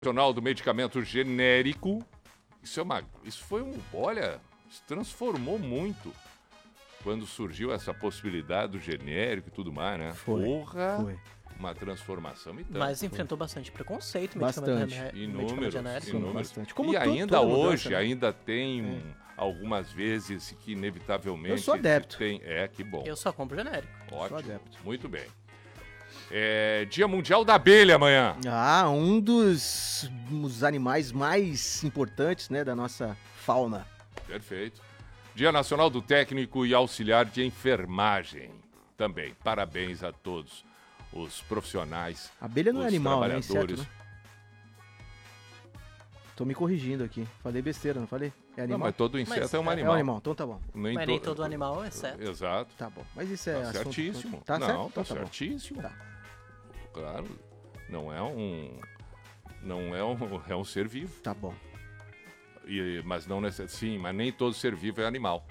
Nacional do Medicamento Genérico. Olha, se transformou muito quando surgiu essa possibilidade do genérico e tudo mais, né? Foi. Uma transformação e tanto. Mas enfrentou bastante preconceito, Bastante. Inúmeros. Bastante. E ainda hoje, ainda tem algumas vezes que inevitavelmente... Eu sou adepto. Que bom. Eu só compro genérico. Ótimo, sou adepto. muito bem. Dia Mundial da Abelha amanhã. Um dos animais mais importantes, né, da nossa fauna. Perfeito. Dia Nacional do Técnico e Auxiliar de Enfermagem. Também. Parabéns a todos os profissionais. Abelha não é animal, né? Trabalhadores. Inseto, né? Tô me corrigindo aqui. Falei besteira, não falei? É animal? Não, mas todo inseto é um É animal. um animal, então tá bom. Mas nem todo animal é certo. Exato. Tá bom. Mas isso é Tá assunto... certíssimo. Tá certo? Não, Então tá bom. certíssimo. Tá. Claro. É um ser vivo. Tá bom. Mas não necessariamente. Sim, mas nem todo ser vivo é animal.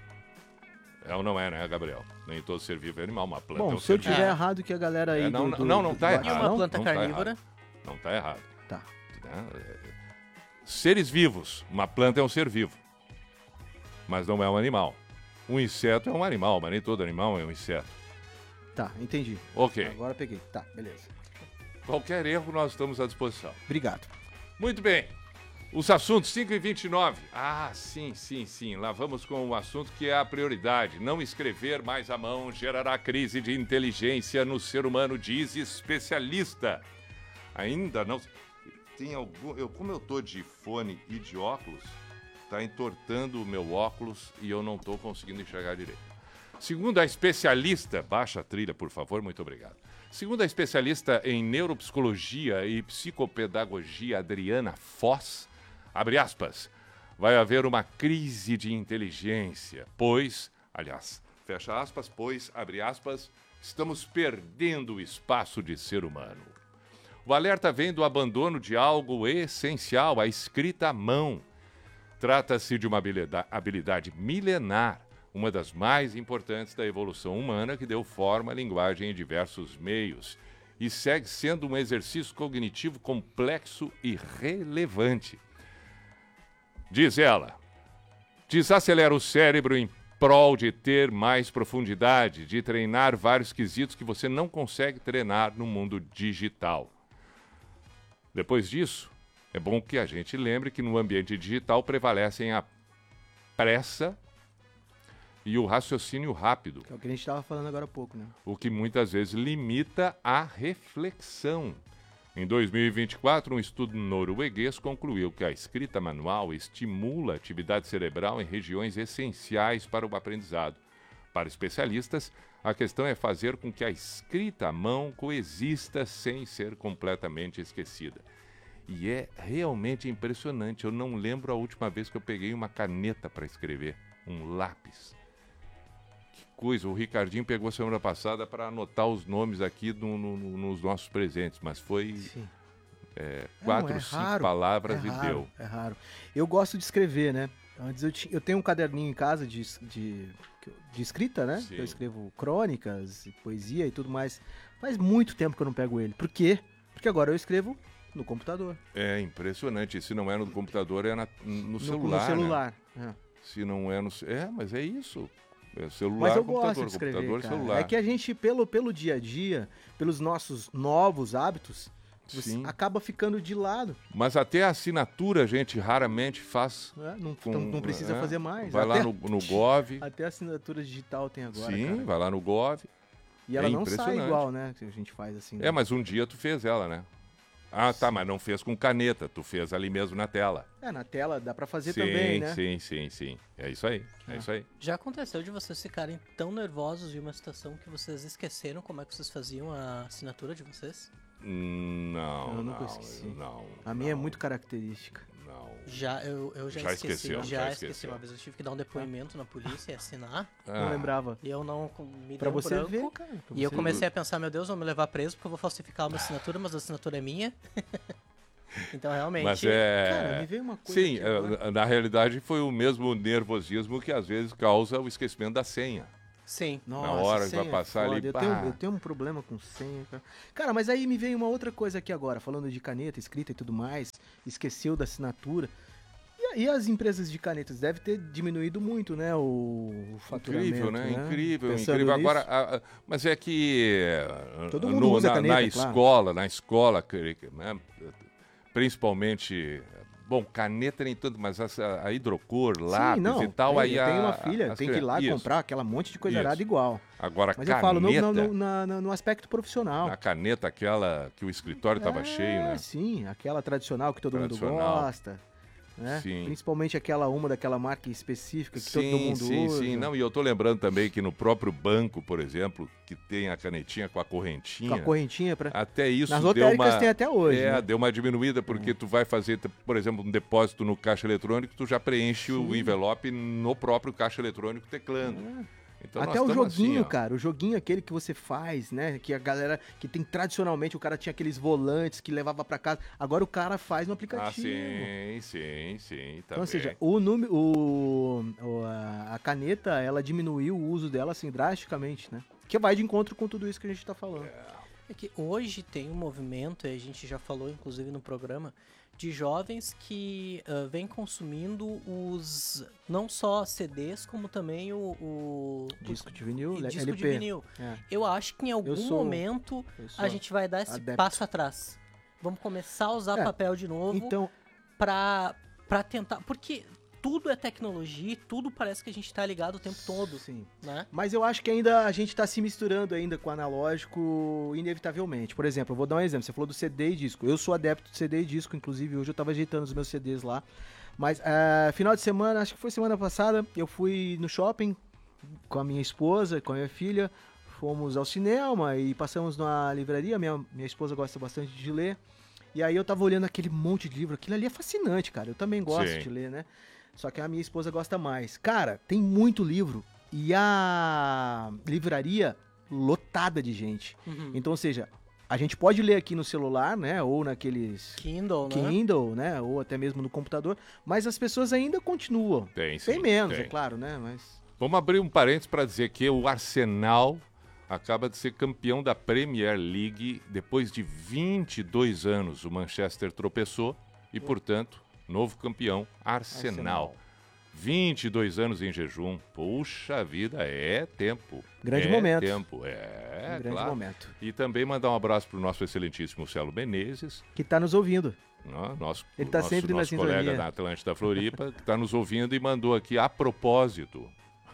É ou não é, né, Gabriel? Nem todo ser vivo é animal. Uma planta é Bom, um se eu ser tiver errado que a galera aí não tá errado. E uma planta Não tá carnívora? errado. Não tá errado. Tá. Né? Seres vivos. Uma planta é um ser vivo. Mas não é um animal. Um inseto é um animal, mas nem todo animal é um inseto. Tá, entendi. Ok. Agora peguei. Tá, beleza. Qualquer erro, nós estamos à disposição. Obrigado. Muito bem. Os assuntos 5h29. Sim. Lá vamos com o assunto que é a prioridade. Não escrever mais à mão gerará crise de inteligência no ser humano, diz especialista. Ainda não... Tem algum... Como eu tô de fone e de óculos, tá entortando o meu óculos e eu não tô conseguindo enxergar direito. Segundo a especialista... Baixa a trilha, por favor, muito obrigado. Segundo a especialista em neuropsicologia e psicopedagogia Adriana Foz, abre aspas, vai haver uma crise de inteligência, fecha aspas, abre aspas, estamos perdendo o espaço de ser humano. O alerta vem do abandono de algo essencial, a escrita à mão. Trata-se de uma habilidade milenar, uma das mais importantes da evolução humana que deu forma à linguagem em diversos meios e segue sendo um exercício cognitivo complexo e relevante. Diz ela, desacelera o cérebro em prol de ter mais profundidade, de treinar vários quesitos que você não consegue treinar no mundo digital. Depois disso, é bom que a gente lembre que no ambiente digital prevalecem a pressa e o raciocínio rápido. É o que a gente estava falando agora há pouco, né? O que muitas vezes limita a reflexão. Em 2024, um estudo norueguês concluiu que a escrita manual estimula a atividade cerebral em regiões essenciais para o aprendizado. Para especialistas, a questão é fazer com que a escrita à mão coexista sem ser completamente esquecida. E é realmente impressionante. Eu não lembro a última vez que eu peguei uma caneta para escrever, um lápis. Coisa, o Ricardinho pegou semana passada para anotar os nomes aqui nos nossos presentes, mas foi 4 ou 5 palavras e deu. É raro. Eu gosto de escrever, né? Antes eu tenho um caderninho em casa de escrita, né? Sim. Eu escrevo crônicas, poesia e tudo mais. Faz muito tempo que eu não pego ele. Por quê? Porque agora eu escrevo no computador. É impressionante. Se não é no computador, é no celular. No celular. Né? Se não é no... mas é isso. É celular, mas eu computador, gosto de escrever, computador, cara. celular. É que a gente, pelo dia a dia, pelos nossos novos hábitos, acaba ficando de lado. Mas até a assinatura a gente raramente faz. Não precisa fazer mais. Vai lá no Gov. Até a assinatura digital tem agora. Sim, cara. vai lá no Gov. E ela não sai igual, né? Que a gente faz assim. É, mas um dia tu fez ela, né? Ah, tá, mas não fez com caneta, tu fez ali mesmo na tela. Na tela dá pra fazer também, né? Sim. É isso aí, isso aí. Já aconteceu de vocês ficarem tão nervosos de uma situação que vocês esqueceram como é que vocês faziam a assinatura de vocês? Não, eu nunca esqueci. Não. A minha é muito característica. Não. Eu já esqueci. Já esqueci. Uma vez eu tive que dar um depoimento na polícia e assinar. Não lembrava. E eu não me pra deu você branco. ver, cara. E eu comecei a pensar, meu Deus, vão me levar preso porque eu vou falsificar uma assinatura, mas a assinatura é minha. Então, realmente... Mas Cara, me veio uma coisa. Sim, na realidade foi o mesmo nervosismo que às vezes causa o esquecimento da senha. Sim. Nossa, Na hora que senha vai é passar foda. ali, Eu pá. tenho um problema com senha, cara. Cara, mas aí me veio uma outra coisa aqui agora, falando de caneta, escrita e tudo mais, esqueceu da assinatura. E as empresas de canetas devem ter diminuído muito, né, o faturamento, Incrível, né? Incrível, Pensando incrível. nisso, Agora, mas é que Todo mundo usa na caneta, claro. na escola, né, principalmente, bom, caneta nem tanto, mas a hidrocor, lápis sim, não, e tal, aí eu tenho uma filha, as tem que ir lá isso. comprar aquela monte de coisa Isso. arada igual. Agora, Mas eu caneta, falo no aspecto profissional. na caneta aquela que o escritório estava cheio, né? Sim, aquela tradicional que todo mundo Tradicional. gosta. Né? Sim. Principalmente daquela marca específica que todo Sim, mundo sim, usa. sim. Não, e eu tô lembrando também que no próprio banco, por exemplo, que tem a canetinha com a Com correntinha. a correntinha pra... Até isso Nas deu lotéricas uma... tem até hoje, né? deu uma diminuída, porque tu vai fazer, por exemplo, um depósito no caixa eletrônico, tu já preenche o envelope no próprio caixa eletrônico teclando. Então, Até nós o estamos joguinho, assim, ó. cara, o joguinho aquele que você faz, né? Que a galera, que tem tradicionalmente, o cara tinha aqueles volantes que levava pra casa. Agora o cara faz no aplicativo. Ah, sim, também. Então, ou seja, a caneta, ela diminuiu o uso dela, assim, drasticamente, né? Que vai de encontro com tudo isso que a gente tá falando. É que hoje tem um movimento, e a gente já falou inclusive no programa, de jovens que vêm consumindo não só CDs, como também Disco de vinil, disco LP. de vinil. É. Eu acho que em algum momento sou a gente vai dar esse adepto. passo atrás. Vamos começar a usar papel de novo Então, pra tentar... Porque tudo é tecnologia, tudo parece que a gente tá ligado o tempo todo, sim. né? Mas eu acho que ainda a gente tá se misturando ainda com o analógico, inevitavelmente. Por exemplo, eu vou dar um exemplo. Você falou do CD e disco. Eu sou adepto de CD e disco, inclusive hoje eu tava ajeitando os meus CDs lá. Mas final de semana, acho que foi semana passada, eu fui no shopping com a minha esposa, com a minha filha. Fomos ao cinema e passamos na livraria. Minha esposa gosta bastante de ler. E aí eu tava olhando aquele monte de livro. Aquilo ali é fascinante, cara. Eu também gosto Sim. de ler, né? Só que a minha esposa gosta mais. Cara, tem muito livro e a livraria lotada de gente. Então, ou seja, a gente pode ler aqui no celular, né? Ou naqueles Kindle, né? Ou até mesmo no computador. Mas as pessoas ainda continuam. Tem, sim. Tem menos, tem. é claro, né? Mas... Vamos abrir um parênteses para dizer que o Arsenal acaba de ser campeão da Premier League depois de 22 anos. O Manchester tropeçou e, portanto, novo campeão, Arsenal. 22 anos em jejum. Puxa vida, é tempo. Grande momento. Tempo, grande claro. momento. E também mandar um abraço para o nosso excelentíssimo Celo Menezes, Que tá nos ouvindo. Ele tá sempre na colega sintonia. da Atlântida Floripa, que está nos ouvindo e mandou aqui a propósito.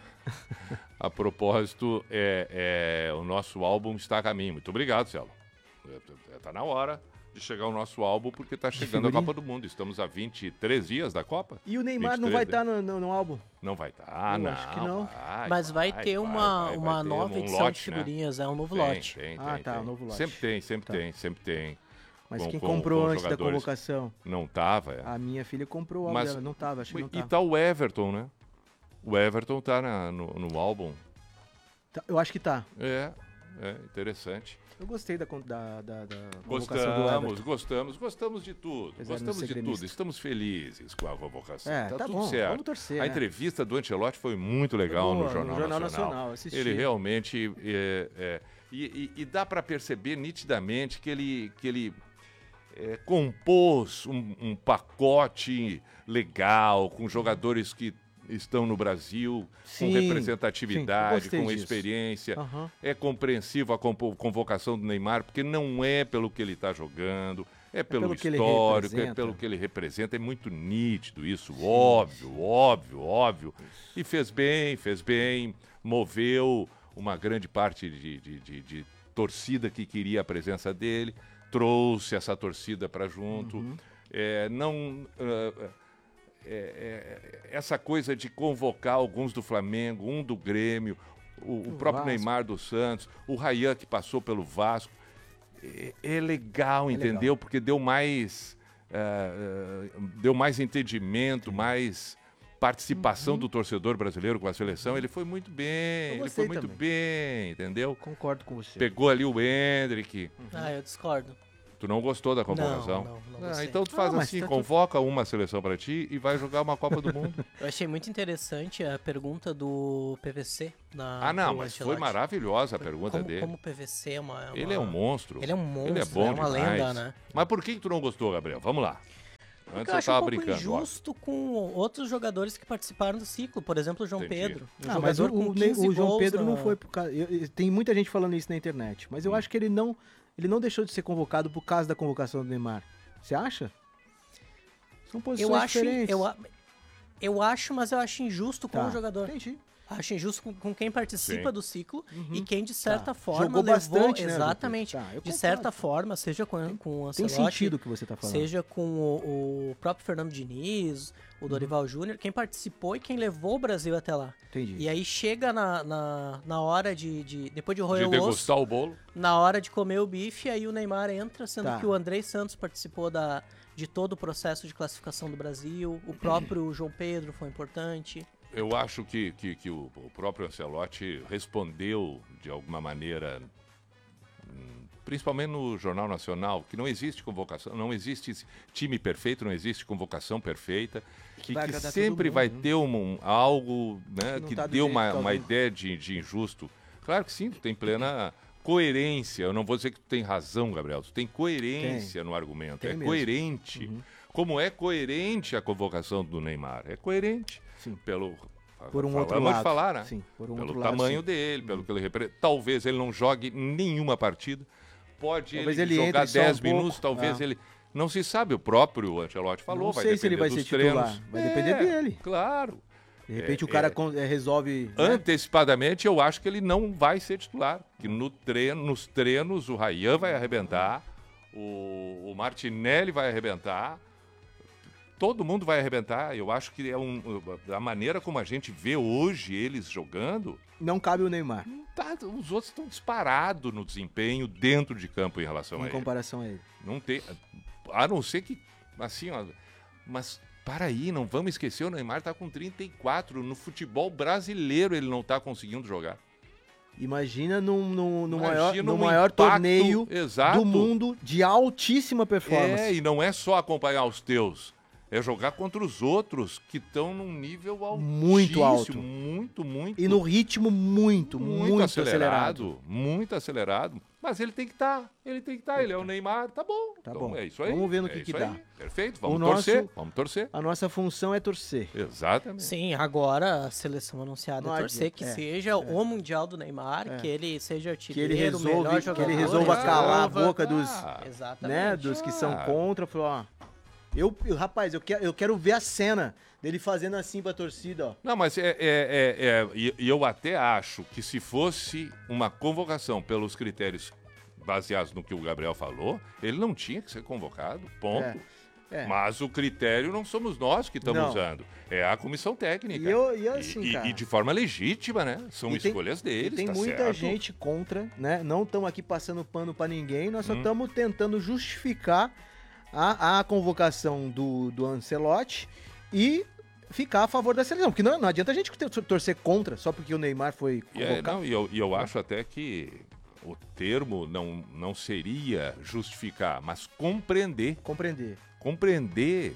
O nosso álbum está a caminho. Muito obrigado, Celo. Está na hora de chegar o nosso álbum, porque está chegando a Copa do Mundo. Estamos a 23 dias da Copa. E o Neymar não vai estar no álbum? Não vai estar, não. Acho que não. Mas vai ter uma nova um edição lote, de figurinhas, né? um novo lote. Tem, um novo lote. Sempre tem. Mas Com- quem com- comprou com antes da jogadores. convocação? Não tava, A minha filha comprou o álbum Mas- dela. Não tava, acho que não E tava. tá o Everton, né? O Everton tá no álbum. Eu acho que tá. É interessante. Eu gostei da convocação do Everton. Gostamos de tudo. Apesar de não Gostamos ser de gremista. tudo. Estamos felizes com a convocação. Tá tudo bom, certo. vamos torcer, A né? entrevista do Ancelotti foi muito legal Boa, no Jornal Nacional. assisti. Ele realmente e dá para perceber nitidamente que ele compôs um pacote legal com jogadores que estão no Brasil, Sim, com sim, representatividade, eu gostei com disso. experiência. Aham. É compreensível a convocação do Neymar, porque não é pelo que ele está jogando, é pelo pelo que ele histórico, é representa. pelo que ele representa. É muito nítido isso, óbvio. E fez bem, moveu uma grande parte de torcida que queria a presença dele, trouxe essa torcida para junto. Essa coisa de convocar alguns do Flamengo, um do Grêmio, o próprio Vasco. Neymar dos Santos, o Rayan que passou pelo Vasco. É legal, entendeu? legal. Porque deu mais entendimento, mais participação do torcedor brasileiro com a seleção. Ele foi muito bem, Eu ele gostei foi muito também. bem, entendeu? Concordo com você. Pegou ali o Hendrick. Eu discordo. Tu não gostou da convocação? Não gostei. Então tu faz mas assim, tá convoca uma seleção pra ti e vai jogar uma Copa do Mundo. Eu achei muito interessante a pergunta do PVC. Não, do mas foi Ancelotti. maravilhosa a pergunta dele. Como o PVC é uma... Ele é um monstro. Ele é um monstro, Ele é bom uma demais. lenda, né? Mas por que tu não gostou, Gabriel? Vamos lá. Porque Antes eu eu acho um tava pouco brincando. ó. injusto com outros jogadores que participaram do ciclo. Por exemplo, o João Entendi. Pedro. Mas jogador com 15 o João gols Pedro na- não foi por causa. Tem muita gente falando isso na internet, mas eu acho que ele não deixou de ser convocado por causa da convocação do Neymar. Você acha? São posições Eu acho, diferentes. eu acho, mas eu acho injusto com Tá, o jogador. Entendi. Acho injusto com quem participa Sim. do ciclo e quem, de certa Tá. forma, Jogou levou... bastante, né, Exatamente. Tá, eu de concordo. certa forma, seja com o Tem Ancelotti, sentido o que você tá falando. seja com o próprio Fernando Diniz, o Dorival Júnior, quem participou e quem levou o Brasil até lá. Entendi. E aí chega na hora de depois de roer De o osso, degustar o bolo. na hora de comer o bife, aí o Neymar entra, sendo Tá. que o Andrei Santos participou de todo o processo de classificação do Brasil, o próprio João Pedro foi importante. Eu acho que o próprio Ancelotti respondeu de alguma maneira, principalmente no Jornal Nacional, que não existe convocação, não existe time perfeito, não existe convocação perfeita, e vai que agradar sempre todo vai mundo, né? ter algo, né, não que tá do deu jeito que uma alguém- ideia de injusto. Claro que sim, tu tem plena coerência. Eu não vou dizer que tu tem razão, Gabriel. Tu tem coerência no argumento. Tem é mesmo. coerente. Como é coerente a convocação do Neymar? É coerente. Sim. Por um outro Acabamos lado. de falar, né? Sim, por um Pelo outro lado, tamanho sim. dele, pelo que ele representa. Talvez ele não jogue nenhuma partida. Pode Talvez ele ele jogar entre só um 10 minutos, pouco. talvez ele... Não se sabe, o próprio Ancelotti falou, Não vai sei depender se ele vai dos ser titular, treinos. vai depender dele. Claro. De repente o cara resolve... né? Antecipadamente, eu acho que ele não vai ser titular. Que nos treinos, o Rayan vai arrebentar, o Martinelli vai arrebentar, todo mundo vai arrebentar. Eu acho que a maneira como a gente vê hoje eles jogando, Não cabe o Neymar, os outros estão disparados no desempenho dentro de campo em relação a em ele. comparação a ele. Não tem, a não ser que, assim, ó, mas para aí, não vamos esquecer, o Neymar tá com 34, no futebol brasileiro ele não tá conseguindo jogar. Imagina no Imagina no um maior impacto, torneio exato. do mundo de altíssima performance. É, e não é só acompanhar os teus, é jogar contra os outros que estão num nível altíssimo, Muito alto. muito E no ritmo muito acelerado. muito acelerado. Mas ele tem que estar, ele é o Neymar, tá bom. Tá Então, bom. é isso aí. Vamos ver no é que isso dá. aí. Perfeito, O vamos nosso- torcer, vamos torcer. A nossa função é torcer. Exatamente. Sim, agora a seleção anunciada Não é torcer adianta, que seja o Mundial do Neymar, que ele seja Que ele artilheiro, melhor resolve, que jogador. ele resolva calar a boca dos, Exatamente. né, dos que são Ah. contra. Falou, ó, rapaz, eu quero ver a cena dele fazendo assim pra torcida, ó. Não, mas e eu até acho que se fosse uma convocação pelos critérios baseados no que o Gabriel falou, ele não tinha que ser convocado, ponto. É. Mas o critério não somos nós que estamos Não. usando, é a comissão técnica. E assim, cara, e de forma legítima, né? São E tem- escolhas e deles, tem tá muita certo? gente contra, né? Não estamos aqui passando pano pra ninguém, nós só Hum. estamos tentando justificar a convocação do Ancelotti e ficar a favor da seleção. Porque não adianta a gente torcer contra só porque o Neymar foi convocado. E eu acho até que o termo não seria justificar, mas compreender. Compreender. Compreender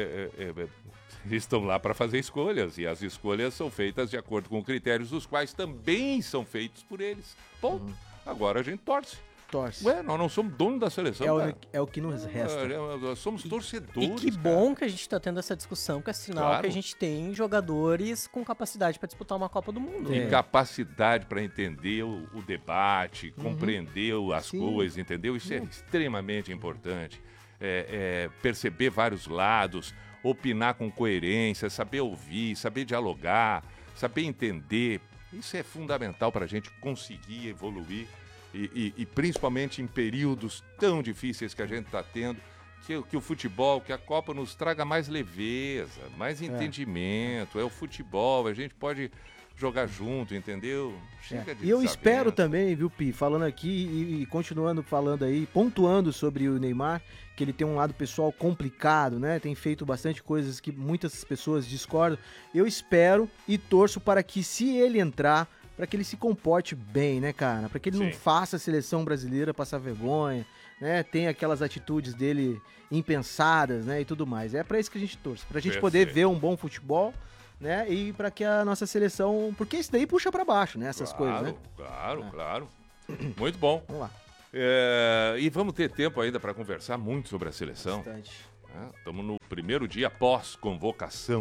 eles estão lá para fazer escolhas e as escolhas são feitas de acordo com critérios dos quais também são feitos por eles. Ponto. Agora a gente torce. Torce. Ué, nós não somos dono da seleção, cara. É o que nos resta. Nós somos E torcedores. que cara. bom que a gente tá tendo essa discussão, que é sinal Claro. que a gente tem jogadores com capacidade para disputar uma Copa do Mundo. E É. capacidade para entender o debate, compreender as Sim. coisas, entendeu? Isso é extremamente importante. Perceber vários lados, opinar com coerência, saber ouvir, saber dialogar, saber entender. Isso é fundamental para a gente conseguir evoluir e principalmente em períodos tão difíceis que a gente está tendo, que o futebol, que a Copa nos traga mais leveza, mais entendimento. É o futebol, a gente pode jogar junto, entendeu? Chega de E eu espero desavença. também, viu, Pi, falando aqui e continuando falando aí, pontuando sobre o Neymar, que ele tem um lado pessoal complicado, né? Tem feito bastante coisas que muitas pessoas discordam. Eu espero e torço para que, se ele entrar, para que ele se comporte bem, né, cara? Para que ele não Sim. faça a seleção brasileira passar vergonha, né, tem aquelas atitudes dele impensadas, né, e tudo mais. É pra isso que a gente torce, pra gente poder ver um bom futebol, né, e pra que a nossa seleção, porque isso daí puxa pra baixo, né, essas coisas, né? Claro. Muito bom. Vamos lá. E vamos ter tempo ainda para conversar muito sobre a seleção. Bastante. Estamos no primeiro dia pós-convocação.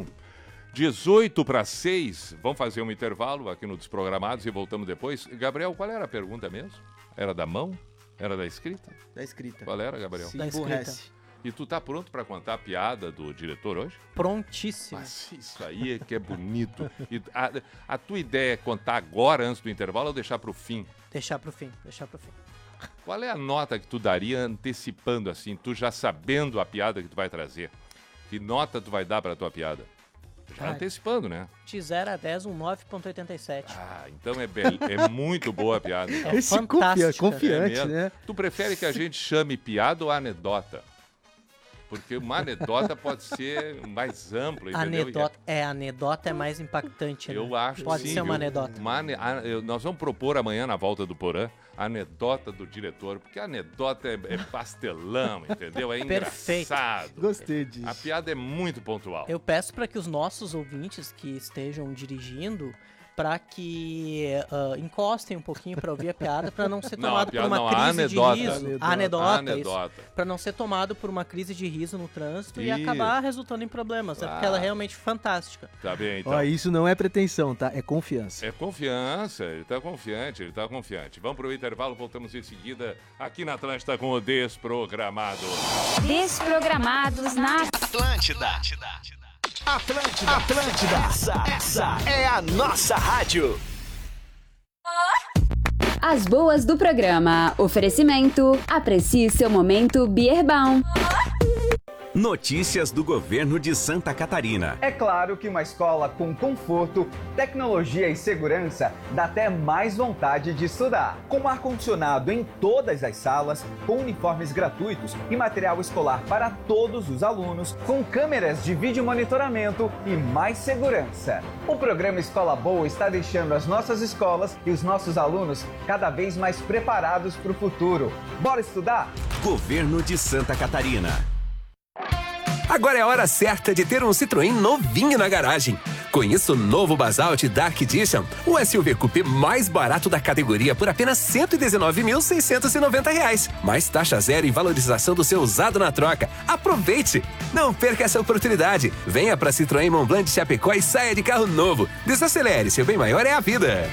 18:06, vamos fazer um intervalo aqui no Desprogramados e voltamos depois. Gabriel, qual era a pergunta mesmo? Era da mão? Era da escrita? Da escrita. Qual era, Gabriel? Se Da emburrece. E tu tá pronto para contar a piada do diretor hoje? Prontíssimo. Mas isso aí é que é bonito. E a tua ideia é contar agora, antes do intervalo, ou deixar para o fim? Deixar pro fim. Qual é a nota que tu daria antecipando assim, tu já sabendo a piada que tu vai trazer? Que nota tu vai dar para a tua piada? Já antecipando, né? De 0 a 10, um 9,87. Então é muito boa a piada. Então. Esse fantástica. confiante, mesmo? né? Tu prefere que a gente chame piada ou anedota? Porque uma anedota pode ser mais ampla, entendeu? Anedota é mais impactante, né? Eu acho Pode que sim, ser uma viu? anedota. Nós vamos propor amanhã na volta do Porã a anedota do diretor, porque a anedota é pastelão, entendeu? É Perfeito. engraçado. Gostei disso. A piada é muito pontual. Eu peço para que os nossos ouvintes que estejam dirigindo, para que encostem um pouquinho para ouvir a piada, para não ser tomado por uma crise de riso. Anedota. Para não ser tomado por uma crise de riso no trânsito e acabar resultando em problemas. Porque ela é realmente fantástica. Tá bem, então. Ó, isso não é pretensão, tá? É confiança. É confiança, ele tá confiante. Vamos pro intervalo, voltamos em seguida aqui na Atlântida com o Desprogramados. Desprogramados na Atlântida. Essa é a nossa rádio. As boas do programa. Oferecimento. Aprecie seu momento Bierbaum. Notícias do governo de Santa Catarina. É claro que uma escola com conforto, tecnologia e segurança dá até mais vontade de estudar. Com ar-condicionado em todas as salas, com uniformes gratuitos e material escolar para todos os alunos, com câmeras de vídeo monitoramento e mais segurança. O programa Escola Boa está deixando as nossas escolas e os nossos alunos cada vez mais preparados para o futuro. Bora estudar? Governo de Santa Catarina. Agora é a hora certa de ter um Citroën novinho na garagem. Conheça o novo Basalt Dark Edition, o SUV Coupé mais barato da categoria por apenas R$ 119.690. Mais taxa zero e valorização do seu usado na troca. Aproveite! Não perca essa oportunidade. Venha para Citroën Mont Blanc de Chapecó e saia de carro novo. Desacelere, seu bem maior é a vida.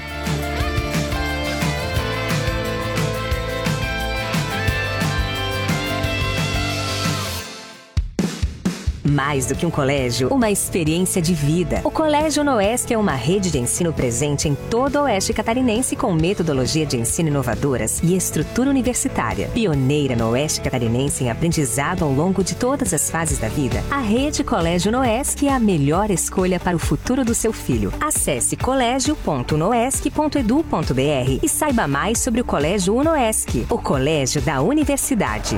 Mais do que um colégio, uma experiência de vida. O Colégio Noesc é uma rede de ensino presente em todo o oeste catarinense com metodologia de ensino inovadoras e estrutura universitária. Pioneira no oeste catarinense em aprendizado ao longo de todas as fases da vida, a rede Colégio Noesc é a melhor escolha para o futuro do seu filho. Acesse colégio.noesc.edu.br e saiba mais sobre o Colégio Unoesc, o colégio da universidade.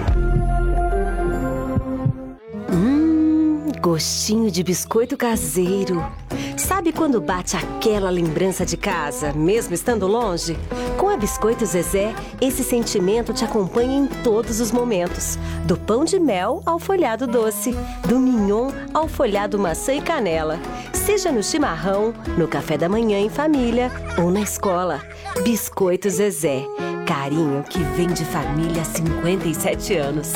Gostinho de biscoito caseiro. Sabe quando bate aquela lembrança de casa, mesmo estando longe? Com a Biscoito Zezé, esse sentimento te acompanha em todos os momentos. Do pão de mel ao folhado doce, do mignon ao folhado maçã e canela. Seja no chimarrão, no café da manhã em família ou na escola. Biscoito Zezé. Carinho que vem de família há 57 anos.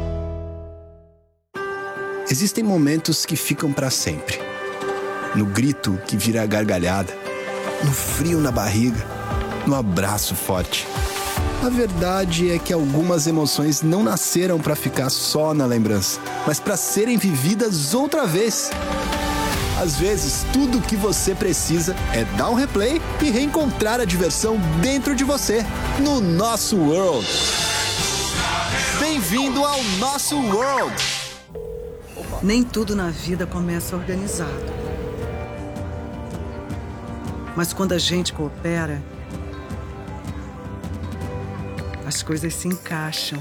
Existem momentos que ficam para sempre. No grito que vira gargalhada, no frio na barriga, no abraço forte. A verdade é que algumas emoções não nasceram para ficar só na lembrança, mas para serem vividas outra vez. Às vezes, tudo o que você precisa é dar um replay e reencontrar a diversão dentro de você, no nosso World. Bem-vindo ao nosso World! Nem tudo na vida começa organizado. Mas quando a gente coopera, as coisas se encaixam.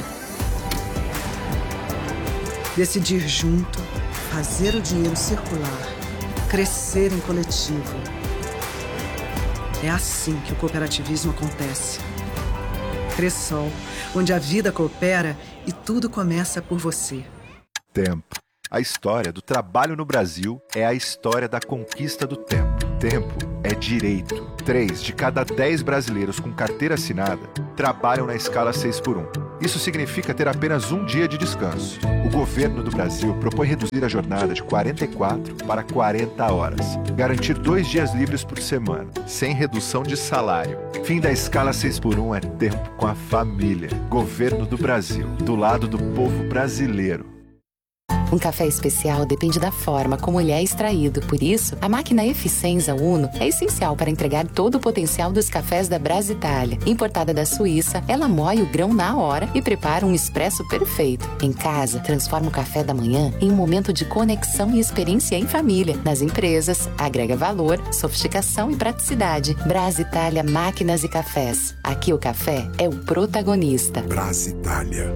Decidir junto, fazer o dinheiro circular, crescer em coletivo. É assim que o cooperativismo acontece. Cressol, onde a vida coopera e tudo começa por você. Tempo. A história do trabalho no Brasil é a história da conquista do tempo. Tempo é direito. 3 de cada 10 brasileiros com carteira assinada trabalham na escala 6x1. Isso significa ter apenas um dia de descanso. O governo do Brasil propõe reduzir a jornada de 44 para 40 horas. Garantir 2 dias livres por semana, sem redução de salário. Fim da escala 6x1 é tempo com a família. Governo do Brasil, do lado do povo brasileiro. Um café especial depende da forma como ele é extraído. Por isso, a máquina Eficienza Uno é essencial para entregar todo o potencial dos cafés da Brasitália. Importada da Suíça, ela moe o grão na hora e prepara um expresso perfeito. Em casa, transforma o café da manhã em um momento de conexão e experiência em família. Nas empresas, agrega valor, sofisticação e praticidade. Brasitália Máquinas e Cafés. Aqui o café é o protagonista. Brasitália.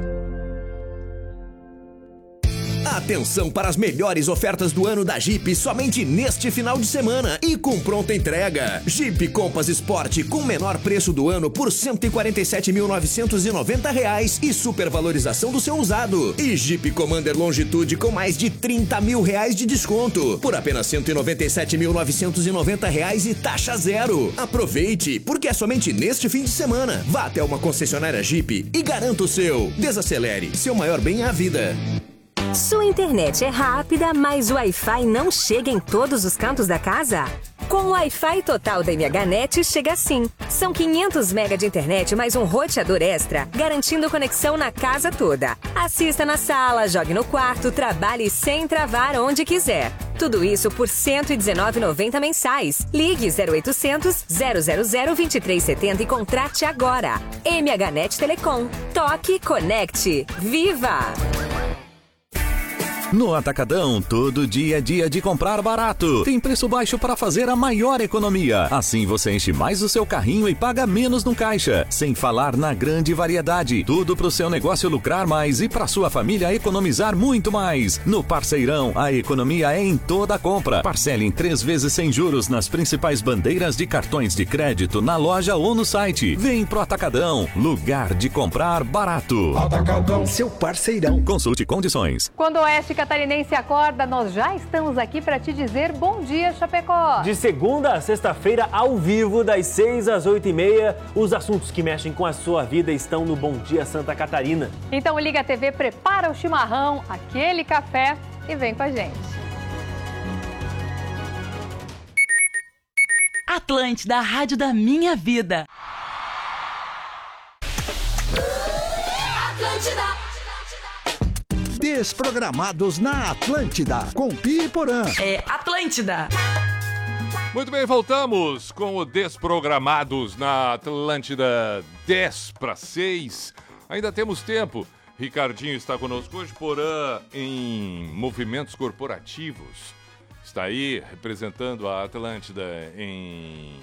Atenção para as melhores ofertas do ano da Jeep somente neste final de semana e com pronta entrega. Jeep Compass Sport com menor preço do ano por R$ 147.990 e supervalorização do seu usado. E Jeep Commander Longitude com mais de R$ 30 mil de desconto por apenas R$ 197.990 e taxa zero. Aproveite, porque é somente neste fim de semana. Vá até uma concessionária Jeep e garanta o seu. Desacelere, seu maior bem é a vida. Sua internet é rápida, mas o Wi-Fi não chega em todos os cantos da casa? Com o Wi-Fi total da MHNet chega assim. São 500 MB de internet mais um roteador extra, garantindo conexão na casa toda. Assista na sala, jogue no quarto, trabalhe sem travar onde quiser. Tudo isso por R$ 119,90 mensais. Ligue 0800 000 2370 e contrate agora. MHNet Telecom. Toque, conecte. Viva! No Atacadão, todo dia é dia de comprar barato. Tem preço baixo para fazer a maior economia. Assim você enche mais o seu carrinho e paga menos no caixa. Sem falar na grande variedade. Tudo para o seu negócio lucrar mais e para sua família economizar muito mais. No Parceirão, a economia é em toda a compra. Parcele em 3 vezes sem juros nas principais bandeiras de cartões de crédito na loja ou no site. Vem pro Atacadão, lugar de comprar barato. Atacadão, seu parceirão. Consulte condições. Quando o Oeste Catarinense acorda, nós já estamos aqui para te dizer bom dia, Chapecó. De segunda a sexta-feira, ao vivo, das 6 às 8h30, os assuntos que mexem com a sua vida estão no Bom Dia Santa Catarina. Então liga a TV, prepara o chimarrão, aquele café e vem com a gente. Atlântida, a rádio da minha vida. Atlântida. Desprogramados na Atlântida, com Pi e Porã. É Atlântida. Muito bem, voltamos com o Desprogramados na Atlântida, 10:06. Ainda temos tempo. Ricardinho está conosco hoje, Porã em movimentos corporativos. Está aí representando a Atlântida em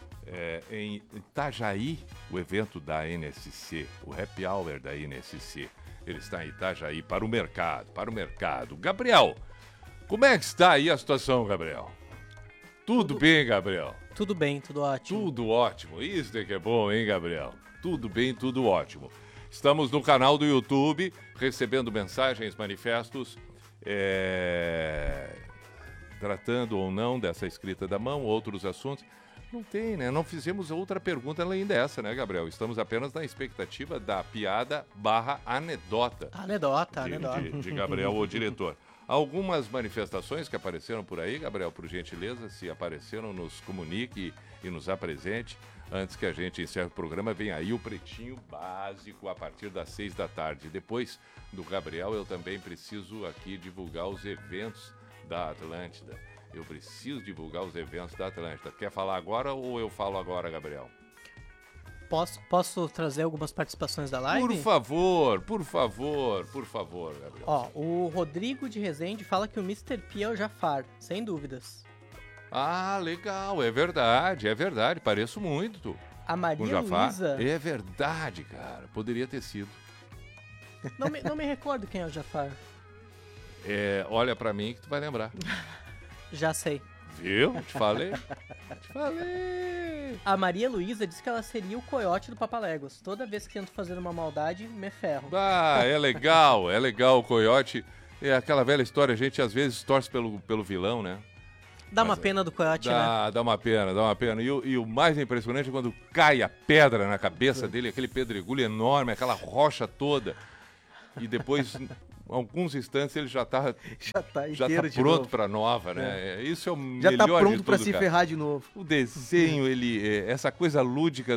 Itajaí, o evento da NSC, o Happy Hour da NSC. Ele está em Itajaí para o mercado. Gabriel, como é que está aí a situação, Gabriel? Tudo bem, Gabriel? Tudo bem, tudo ótimo. Tudo ótimo. Isso é que é bom, hein, Gabriel? Tudo bem, tudo ótimo. Estamos no canal do YouTube, recebendo mensagens, manifestos, tratando ou não dessa escrita da mão, outros assuntos. Não tem, né? Não fizemos outra pergunta além dessa, né, Gabriel? Estamos apenas na expectativa da piada / anedota. Anedota. De Gabriel, o diretor. Algumas manifestações que apareceram por aí, Gabriel, por gentileza, se apareceram, nos comunique e nos apresente. Antes que a gente encerre o programa, vem aí o Pretinho Básico a partir das 6 da tarde. Depois do Gabriel, eu também preciso aqui divulgar os eventos da Atlântida. Eu preciso divulgar os eventos da Atlântida. Quer falar agora ou eu falo agora, Gabriel? Posso trazer algumas participações da live? Por favor, Gabriel. Ó, o Rodrigo de Resende fala que o Mr. P é o Jafar, sem dúvidas. Ah, legal, é verdade, pareço muito. A Maria Luísa... É verdade, cara, poderia ter sido. Não me recordo quem é o Jafar. Olha pra mim que tu vai lembrar. Já sei. Viu? Te falei. A Maria Luísa disse que ela seria o coiote do Papaléguas. Toda vez que tento fazer uma maldade, me ferro. É legal o coiote. É aquela velha história, a gente às vezes torce pelo vilão, né? Dá uma pena do coiote, né? Dá uma pena. E o mais impressionante é quando cai a pedra na cabeça dele, aquele pedregulho enorme, aquela rocha toda. E depois, alguns instantes, ele já tá pronto para nova, né? Isso é o melhor de tudo, já tá pronto para se ferrar de novo. O desenho, essa coisa lúdica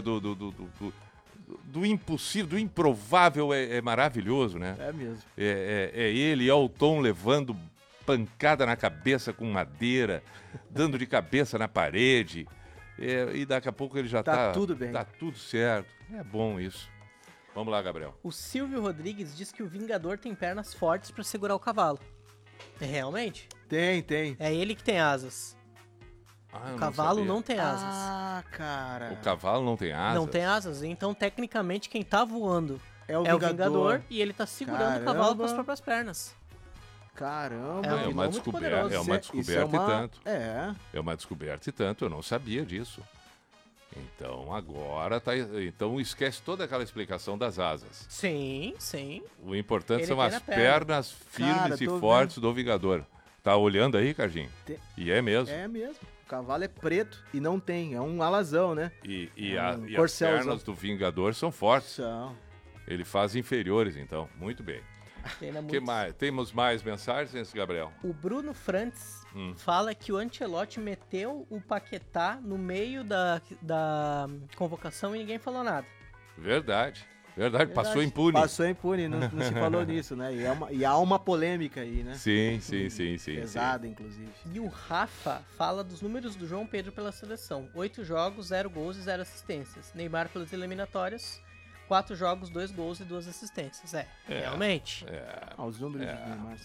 do impossível, do improvável é maravilhoso, né? É mesmo. Ele, o Tom levando pancada na cabeça com madeira, dando de cabeça na parede, e daqui a pouco ele já tá tudo bem. Tá tudo certo. É bom isso. Vamos lá, Gabriel. O Silvio Rodrigues diz que o Vingador tem pernas fortes para segurar o cavalo. Realmente? Tem. É ele que tem asas. O cavalo não tem asas. Ah, cara. O cavalo não tem asas? Não tem asas. Então, tecnicamente, quem tá voando é o Vingador e ele tá segurando o cavalo com as próprias pernas. Caramba. É uma descoberta e tanto. É uma descoberta e tanto. Eu não sabia disso. Então agora então esquece toda aquela explicação das asas. Sim. O importante são as pernas firmes e fortes do Vingador. Tá olhando aí, Cardinho? E é mesmo. É mesmo. O cavalo é preto e não tem, é um alazão, né? E as pernas do Vingador são fortes. São. Ele faz inferiores, então. Muito bem. Que mais? Temos mais mensagens, Gabriel? O Bruno Frantz fala que o Ancelotti meteu o Paquetá no meio da convocação e ninguém falou nada. Verdade. Passou impune. Passou impune, não se falou nisso, né? E há uma polêmica aí, né? Sim. Pesada, inclusive. E o Rafa fala dos números do João Pedro pela seleção. 8 jogos, 0 gols e 0 assistências. Neymar pelas eliminatórias, 4 jogos, 2 gols e 2 assistências. Realmente. Os números de Neymar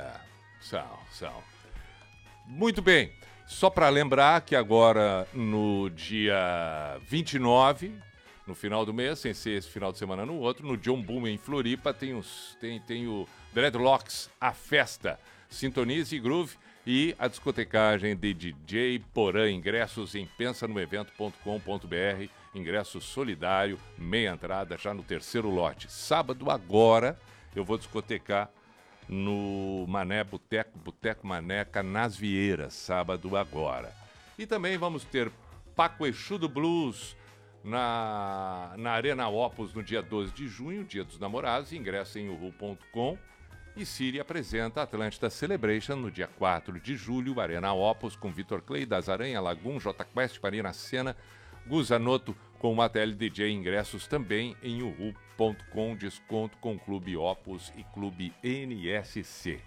são. Muito bem. Só para lembrar que agora, no dia 29, no final do mês, sem ser esse final de semana no outro, no John Boom em Floripa, tem o Dreadlocks, a festa. Sintonize e Groove e a discotecagem de DJ Porã. Ingressos em pensanoevento.com.br. Ingresso solidário, meia entrada, já no terceiro lote. Sábado agora eu vou discotecar no Mané Boteco Maneca, nas Vieiras, sábado agora. E também vamos ter Paco Exu do Blues na Arena Opus no dia 12 de junho, dia dos namorados. Ingresso em uhu.com. E Siri apresenta Atlântida Celebration no dia 4 de julho, Arena Opus com Vitor Clay, Das Aranha, Lagum, J Quest, Marina Sena, Guzanoto com o Mattel DJ. Ingressos também em uhu.com, desconto com Clube Opus e Clube NSC.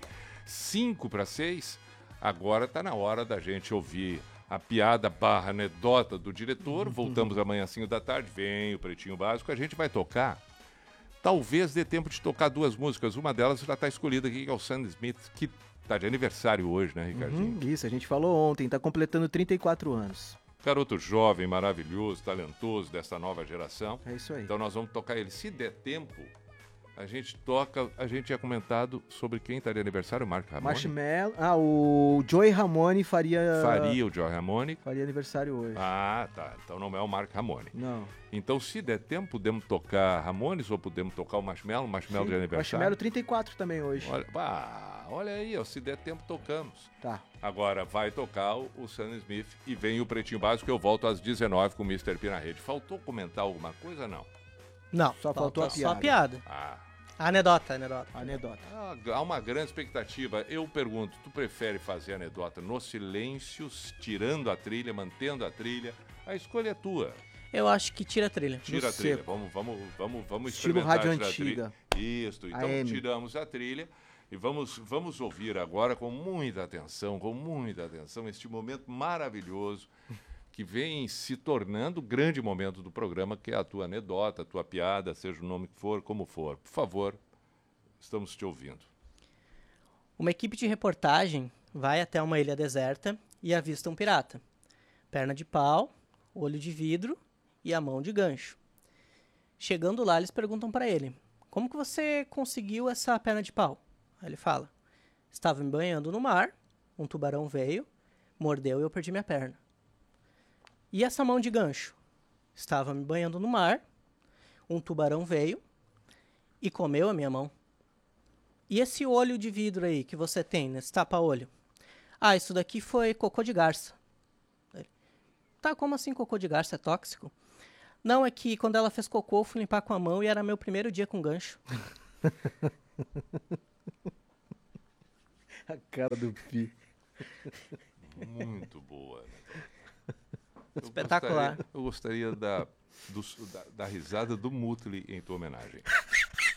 5:06, agora está na hora da gente ouvir a piada / anedota do diretor. Voltamos amanhã às 5 da tarde, vem o Pretinho Básico, a gente vai tocar. Talvez dê tempo de tocar 2 músicas, uma delas já está escolhida aqui, que é o Sam Smith, que está de aniversário hoje, né, Ricardinho? Isso, a gente falou ontem, está completando 34 anos. Garoto jovem, maravilhoso, talentoso dessa nova geração. É isso aí. Então nós vamos tocar ele. Se der tempo, a gente toca. A gente tinha comentado sobre quem estaria aniversário, o Mark Ramone. Marshmello. O Joey Ramone faria o Joey Ramone. Faria aniversário hoje. Ah, tá. Então não é o Mark Ramone. Não. Então, se der tempo, podemos tocar Ramones ou podemos tocar o Marshmello de aniversário. Marshmello 34 também hoje. Olha aí, ó, se der tempo, tocamos. Tá. Agora vai tocar o Sam Smith e vem o Pretinho Básico, eu volto às 19 com o Mr. P na rede. Faltou comentar alguma coisa, não? Não, só faltou a piada. Só a piada. Anedota. Há uma grande expectativa. Eu pergunto, tu prefere fazer anedota no silêncio, tirando a trilha, mantendo a trilha? A escolha é tua. Eu acho que tira a trilha. Tira a trilha. Vamos estilo experimentar rádio tirar antiga. A trilha. Isso, então tiramos a trilha e vamos ouvir agora com muita atenção, este momento maravilhoso que vem se tornando o grande momento do programa, que é a tua anedota, a tua piada, seja o nome que for, como for. Por favor, estamos te ouvindo. Uma equipe de reportagem vai até uma ilha deserta e avista um pirata. Perna de pau, olho de vidro e a mão de gancho. Chegando lá, eles perguntam para ele: como que você conseguiu essa perna de pau? Aí ele fala: estava me banhando no mar, um tubarão veio, mordeu e eu perdi minha perna. E essa mão de gancho? Estava me banhando no mar, um tubarão veio e comeu a minha mão. E esse olho de vidro aí que você tem, nesse tapa-olho? Ah, isso daqui foi cocô de garça. Tá, como assim cocô de garça é tóxico? Não, é que quando ela fez cocô, eu fui limpar com a mão e era meu primeiro dia com gancho. A cara do Pi. Muito boa. Espetacular. Eu gostaria da risada do Mutli em tua homenagem.